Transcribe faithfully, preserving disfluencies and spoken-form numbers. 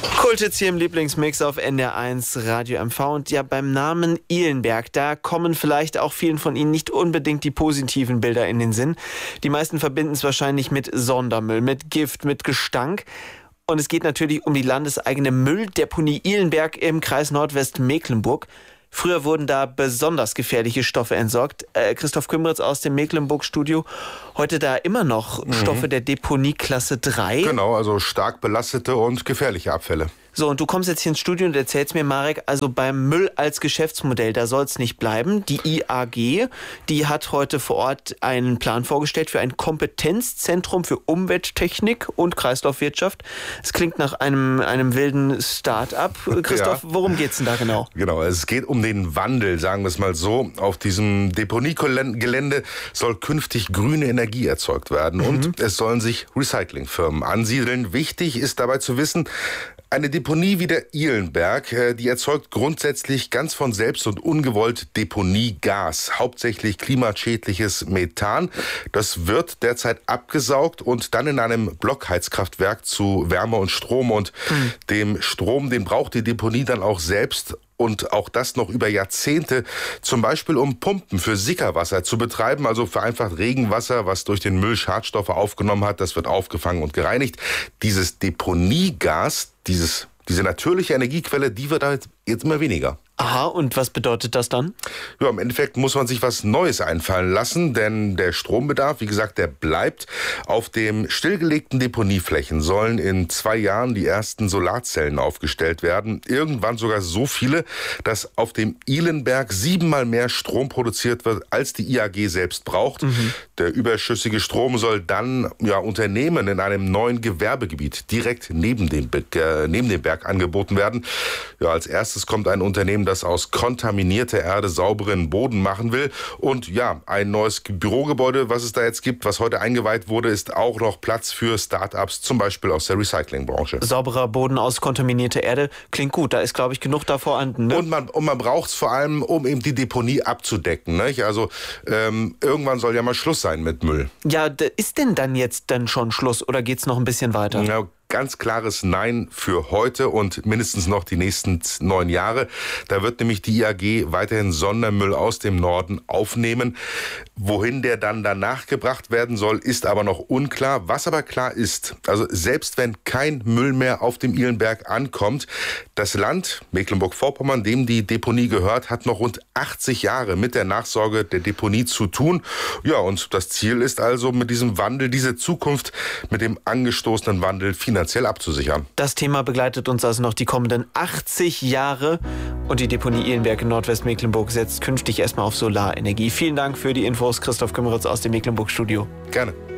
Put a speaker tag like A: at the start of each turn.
A: Kult jetzt hier im Lieblingsmix auf N D R eins Radio M V. Und ja, beim Namen Ihlenberg, da kommen vielleicht auch vielen von Ihnen nicht unbedingt die positiven Bilder in den Sinn. Die meisten verbinden es wahrscheinlich mit Sondermüll, mit Gift, mit Gestank. Und es geht natürlich um die landeseigene Mülldeponie Ihlenberg im Kreis Nordwestmecklenburg. Früher wurden da besonders gefährliche Stoffe entsorgt. Äh, Christoph Kümmeritz aus dem Mecklenburg-Studio. Heute da immer noch mhm. Stoffe der Deponie Klasse drei.
B: Genau, also stark belastete und gefährliche Abfälle.
A: So, und du kommst jetzt hier ins Studio und erzählst mir, Marek, also beim Müll als Geschäftsmodell, da soll es nicht bleiben. Die I A G, die hat heute vor Ort einen Plan vorgestellt für ein Kompetenzzentrum für Umwelttechnik und Kreislaufwirtschaft. Es klingt nach einem, einem wilden Start-up. Christoph, ja. Worum geht's denn da genau?
B: Genau, es geht um den Wandel, sagen wir es mal so. Auf diesem Deponiegelände soll künftig grüne Energie erzeugt werden mhm. und es sollen sich Recyclingfirmen ansiedeln. Wichtig ist dabei zu wissen, eine Deponie wie der Ihlenberg, die erzeugt grundsätzlich ganz von selbst und ungewollt Deponiegas, hauptsächlich klimaschädliches Methan. Das wird derzeit abgesaugt und dann in einem Blockheizkraftwerk zu Wärme und Strom. Und mhm. dem Strom, den braucht die Deponie dann auch selbst. Und auch das noch über Jahrzehnte, zum Beispiel um Pumpen für Sickerwasser zu betreiben, also vereinfacht Regenwasser, was durch den Müll Schadstoffe aufgenommen hat, das wird aufgefangen und gereinigt. Dieses Deponiegas, dieses, diese natürliche Energiequelle, die wird halt jetzt immer weniger.
A: Aha, und was bedeutet das dann?
B: Ja, im Endeffekt muss man sich was Neues einfallen lassen, denn der Strombedarf, wie gesagt, der bleibt. Auf dem stillgelegten Deponieflächen sollen in zwei Jahren die ersten Solarzellen aufgestellt werden. Irgendwann sogar so viele, dass auf dem Ihlenberg siebenmal mehr Strom produziert wird, als die I A G selbst braucht. Mhm. Der überschüssige Strom soll dann ja Unternehmen in einem neuen Gewerbegebiet direkt neben dem, äh, neben dem Berg angeboten werden. Ja, als erstes kommt ein Unternehmen, das aus kontaminierter Erde sauberen Boden machen will. Und ja, ein neues Bürogebäude, was es da jetzt gibt, was heute eingeweiht wurde, ist auch noch Platz für Start-ups, zum Beispiel aus der Recyclingbranche.
A: Sauberer Boden aus kontaminierter Erde klingt gut. Da ist, glaube ich, genug da vorhanden. Ne?
B: Und man, und man braucht es vor allem, um eben die Deponie abzudecken. Nicht? Also ähm, irgendwann soll ja mal Schluss sein mit Müll.
A: Ja, ist denn dann jetzt dann schon Schluss oder geht es noch ein bisschen weiter?
B: Ja, ganz klares Nein für heute und mindestens noch die nächsten neun Jahre. Da wird nämlich die I A G weiterhin Sondermüll aus dem Norden aufnehmen. Wohin der dann danach gebracht werden soll, ist aber noch unklar. Was aber klar ist, also selbst wenn kein Müll mehr auf dem Ihlenberg ankommt, das Land Mecklenburg-Vorpommern, dem die Deponie gehört, hat noch rund achtzig Jahre mit der Nachsorge der Deponie zu tun. Ja, und das Ziel ist also, mit diesem Wandel diese Zukunft mit dem angestoßenen Wandel finanziell finanziell abzusichern.
A: Das Thema begleitet uns also noch die kommenden achtzig Jahre und die Deponie Ihlenberg in Nordwestmecklenburg setzt künftig erstmal auf Solarenergie. Vielen Dank für die Infos, Christoph Kümmeritz aus dem Mecklenburg-Studio.
B: Gerne.